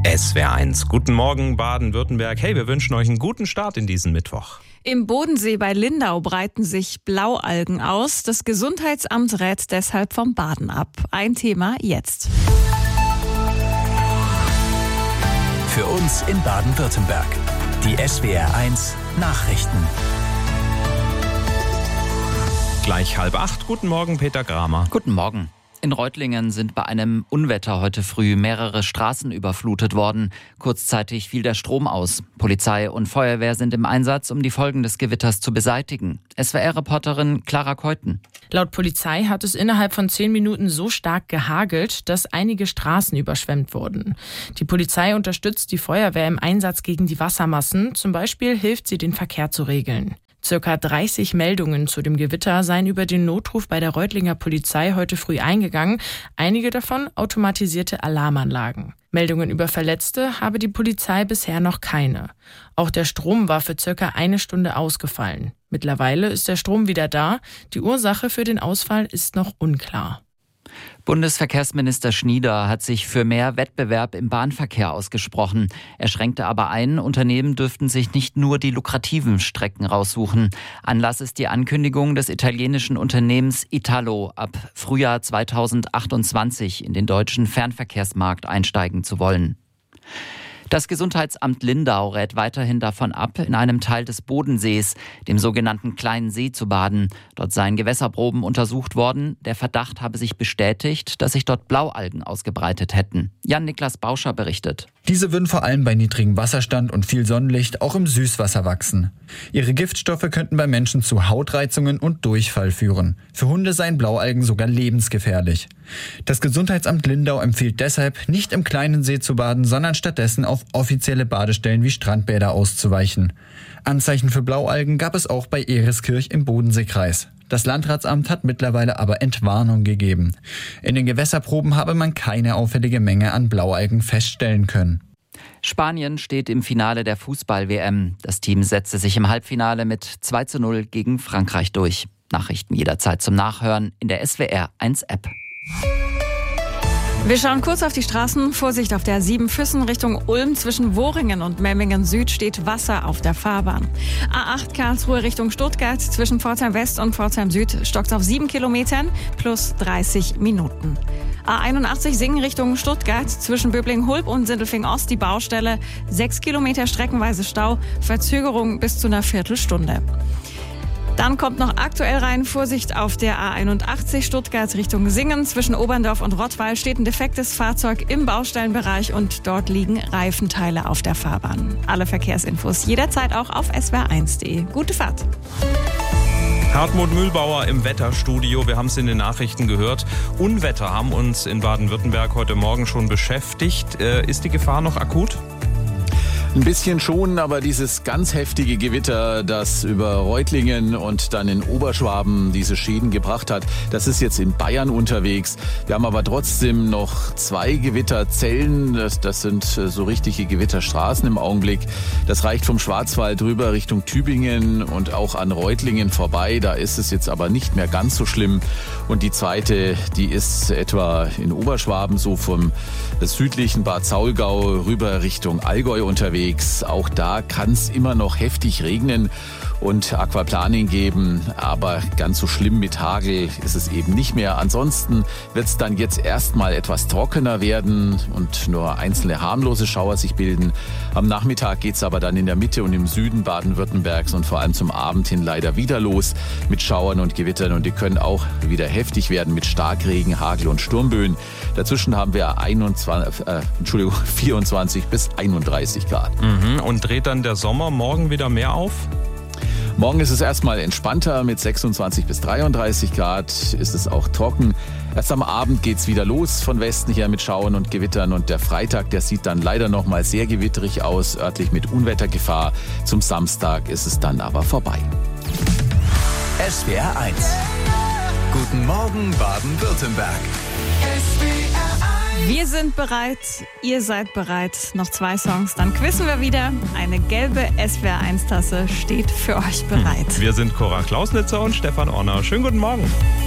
SWR1. Guten Morgen, Baden-Württemberg. Hey, wir wünschen euch einen guten Start in diesen Mittwoch. Im Bodensee bei Lindau breiten sich Blaualgen aus. Das Gesundheitsamt rät deshalb vom Baden ab. Ein Thema jetzt. Für uns in Baden-Württemberg. Die SWR1 Nachrichten. Gleich 7:30. Guten Morgen, Peter Gramer. Guten Morgen. In Reutlingen sind bei einem Unwetter heute früh mehrere Straßen überflutet worden. Kurzzeitig fiel der Strom aus. Polizei und Feuerwehr sind im Einsatz, um die Folgen des Gewitters zu beseitigen. SWR-Reporterin Clara Keuten. Laut Polizei hat es innerhalb von 10 Minuten so stark gehagelt, dass einige Straßen überschwemmt wurden. Die Polizei unterstützt die Feuerwehr im Einsatz gegen die Wassermassen. Zum Beispiel hilft sie, den Verkehr zu regeln. Circa 30 Meldungen zu dem Gewitter seien über den Notruf bei der Reutlinger Polizei heute früh eingegangen. Einige davon automatisierte Alarmanlagen. Meldungen über Verletzte habe die Polizei bisher noch keine. Auch der Strom war für circa 1 Stunde ausgefallen. Mittlerweile ist der Strom wieder da. Die Ursache für den Ausfall ist noch unklar. Bundesverkehrsminister Schnieder hat sich für mehr Wettbewerb im Bahnverkehr ausgesprochen. Er schränkte aber ein, Unternehmen dürften sich nicht nur die lukrativen Strecken raussuchen. Anlass ist die Ankündigung des italienischen Unternehmens Italo, ab Frühjahr 2028 in den deutschen Fernverkehrsmarkt einsteigen zu wollen. Das Gesundheitsamt Lindau rät weiterhin davon ab, in einem Teil des Bodensees, dem sogenannten Kleinen See, zu baden. Dort seien Gewässerproben untersucht worden. Der Verdacht habe sich bestätigt, dass sich dort Blaualgen ausgebreitet hätten. Jan-Niklas Bauscher berichtet. Diese würden vor allem bei niedrigem Wasserstand und viel Sonnenlicht auch im Süßwasser wachsen. Ihre Giftstoffe könnten bei Menschen zu Hautreizungen und Durchfall führen. Für Hunde seien Blaualgen sogar lebensgefährlich. Das Gesundheitsamt Lindau empfiehlt deshalb, nicht im Kleinen See zu baden, sondern stattdessen auf offizielle Badestellen wie Strandbäder auszuweichen. Anzeichen für Blaualgen gab es auch bei Ereskirch im Bodenseekreis. Das Landratsamt hat mittlerweile aber Entwarnung gegeben. In den Gewässerproben habe man keine auffällige Menge an Blaualgen feststellen können. Spanien steht im Finale der Fußball-WM. Das Team setzte sich im Halbfinale mit 2:0 gegen Frankreich durch. Nachrichten jederzeit zum Nachhören in der SWR1-App. Wir schauen kurz auf die Straßen. Vorsicht auf der Siebenfüssen Richtung Ulm. Zwischen Wohringen und Memmingen Süd steht Wasser auf der Fahrbahn. A8 Karlsruhe Richtung Stuttgart. Zwischen Pforzheim West und Pforzheim Süd stockt auf 7 Kilometern plus 30 Minuten. A81 Singen Richtung Stuttgart. Zwischen Böblingen-Hulb und Sindelfingen Ost die Baustelle. 6 Kilometer streckenweise Stau. Verzögerung bis zu einer Viertelstunde. Dann kommt noch aktuell rein, Vorsicht auf der A81 Stuttgart Richtung Singen. Zwischen Oberndorf und Rottweil steht ein defektes Fahrzeug im Baustellenbereich und dort liegen Reifenteile auf der Fahrbahn. Alle Verkehrsinfos jederzeit auch auf swr1.de. Gute Fahrt! Hartmut Mühlbauer im Wetterstudio. Wir haben es in den Nachrichten gehört. Unwetter haben uns in Baden-Württemberg heute Morgen schon beschäftigt. Ist die Gefahr noch akut? Ein bisschen schon, aber dieses ganz heftige Gewitter, das über Reutlingen und dann in Oberschwaben diese Schäden gebracht hat, das ist jetzt in Bayern unterwegs. Wir haben aber trotzdem noch 2 Gewitterzellen. Das sind so richtige Gewitterstraßen im Augenblick. Das reicht vom Schwarzwald rüber Richtung Tübingen und auch an Reutlingen vorbei. Da ist es jetzt aber nicht mehr ganz so schlimm. Und die zweite, die ist etwa in Oberschwaben, so vom südlichen Bad Saulgau rüber Richtung Allgäu unterwegs. Auch da kann es immer noch heftig regnen und Aquaplaning geben, aber ganz so schlimm mit Hagel ist es eben nicht mehr. Ansonsten wird es dann jetzt erstmal etwas trockener werden und nur einzelne harmlose Schauer sich bilden. Am Nachmittag geht es aber dann in der Mitte und im Süden Baden-Württembergs und vor allem zum Abend hin leider wieder los mit Schauern und Gewittern und die können auch wieder heftig werden mit Starkregen, Hagel und Sturmböen. Dazwischen haben wir 24 bis 31 Grad. Und dreht dann der Sommer morgen wieder mehr auf? Morgen ist es erstmal entspannter mit 26 bis 33 Grad, ist es auch trocken. Erst am Abend geht's wieder los von Westen her mit Schauern und Gewittern und der Freitag, der sieht dann leider noch mal sehr gewitterig aus, örtlich mit Unwettergefahr. Zum Samstag ist es dann aber vorbei. SWR1. Guten Morgen Baden-Württemberg. Wir sind bereit, ihr seid bereit. Noch 2 Songs, dann quizzen wir wieder. Eine gelbe SWR1-Tasse steht für euch bereit. Wir sind Cora Klausnitzer und Stefan Orner. Schönen guten Morgen.